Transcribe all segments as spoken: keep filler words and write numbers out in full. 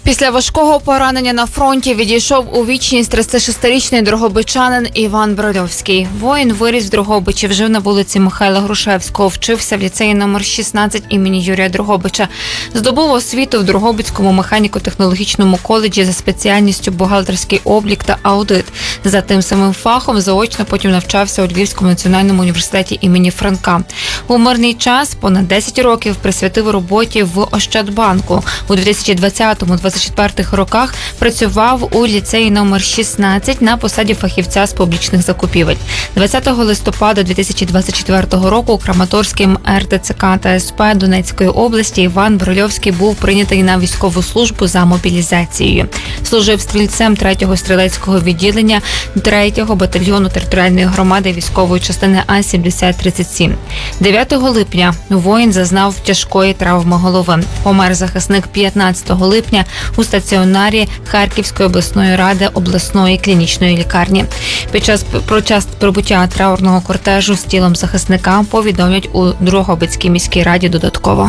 Після важкого поранення на фронті відійшов у вічність тридцятишестирічний дрогобичанин Іван Брильовський. Воїн виріс в Дрогобичі, жив на вулиці Михайла Грушевського, вчився в ліцеї номер шістнадцять імені Юрія Дрогобича. Здобув освіту в Дрогобицькому механіко-технологічному коледжі за спеціальністю бухгалтерський облік та аудит. За тим самим фахом заочно потім навчався у Львівському національному університеті імені Франка. У мирний час понад десять років присвятив роботі в Ощадбанку. У дві тисячі двадцятому - двадцять четвертому роках працював у ліцеї номер шістнадцять на посаді фахівця з публічних закупівель. двадцятого листопада дві тисячі двадцять четвертого року Краматорським ер те це ка та ес пе Донецької області Іван Брильовський був прийнятий на військову службу за мобілізацією. Служив стрільцем третього стрілецького відділення третього батальйону територіальної громади військової частини А сімдесят тридцять сім. дев'ятого липня воїн зазнав тяжкої травми голови. Помер захисник п'ятнадцятого липня у стаціонарі Харківської обласної ради обласної клінічної лікарні. Під час про час прибуття траурного кортежу з тілом захисника повідомлять у Дрогобицькій міській раді додатково.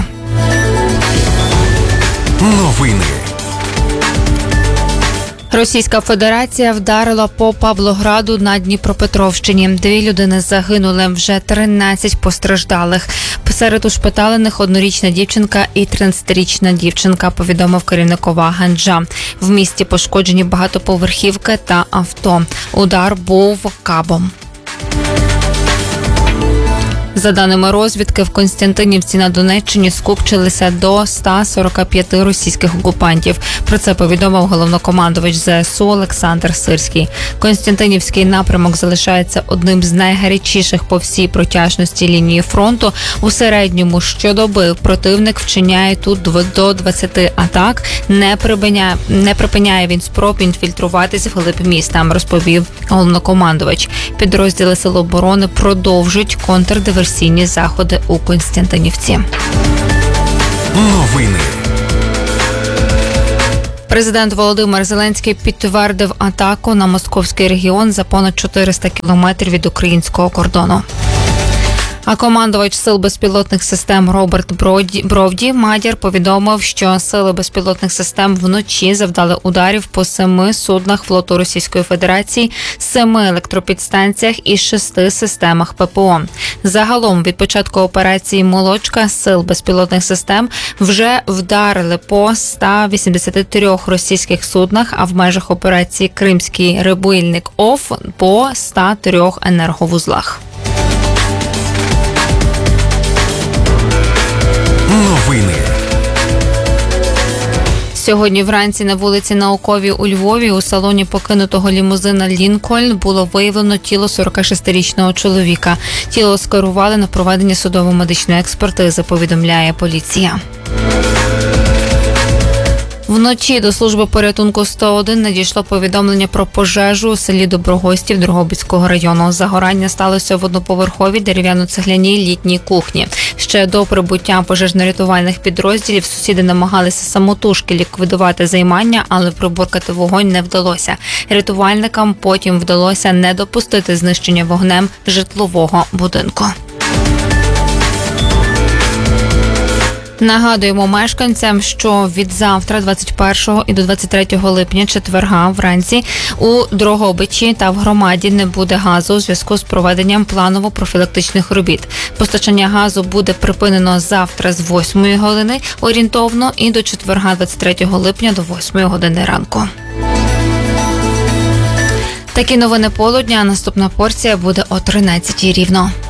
Новини. Російська Федерація вдарила по Павлограду на Дніпропетровщині. Дві людини загинули, вже тринадцять постраждалих. Серед ушпиталених однорічна дівчинка і тринадцятирічна дівчинка, повідомив керівник ОВА Ганджа. В місті пошкоджені багатоповерхівки та авто. Удар був кабом. За даними розвідки, в Костянтинівці на Донеччині скупчилися до ста сорока п'яти російських окупантів. Про це повідомив головнокомандувач зе ес у Олександр Сирський. Костянтинівський напрямок залишається одним з найгарячіших по всій протяжності лінії фронту. У середньому щодоби противник вчиняє тут до двадцяти атак. Не припиняє, не припиняє він спроб інфільтруватись в глиб міста, розповів головнокомандувач. Підрозділи Сил оборони продовжують контрдиверсійні Сінні заходи у Костянтинівці. Новини. Президент Володимир Зеленський підтвердив атаку на московський регіон за понад чотириста кілометрів від українського кордону. А командувач сил безпілотних систем Роберт Броді, Бровді Мадяр повідомив, що сили безпілотних систем вночі завдали ударів по семи суднах флоту Російської Федерації, семи електропідстанціях і шести системах пе пе о. Загалом від початку операції «Молочка» сил безпілотних систем вже вдарили по ста вісімдесяти трьох російських суднах, а в межах операції «Кримський рибильник ОФ» по ста трьох енерговузлах. Новини. Сьогодні вранці на вулиці Науковій у Львові у салоні покинутого лімузина «Лінкольн» було виявлено тіло сорокашестирічного чоловіка. Тіло скерували на проведення судово-медичної експертизи, повідомляє поліція. Вночі до служби порятунку сто один надійшло повідомлення про пожежу у селі Доброгостів Дрогобицького району. Загорання сталося в одноповерховій дерев'яно-цегляній літній кухні. Ще до прибуття пожежно-рятувальних підрозділів сусіди намагалися самотужки ліквідувати займання, але приборкати вогонь не вдалося. Рятувальникам потім вдалося не допустити знищення вогнем житлового будинку. Нагадуємо мешканцям, що від завтра, двадцять першого і до двадцять третього липня, четверга, вранці, у Дрогобичі та в громаді не буде газу у зв'язку з проведенням планово-профілактичних робіт. Постачання газу буде припинено завтра з восьмої години орієнтовно і до четверга, двадцять третього липня, до восьмої години ранку. Такі новини полудня. Наступна порція буде о тринадцятій рівно.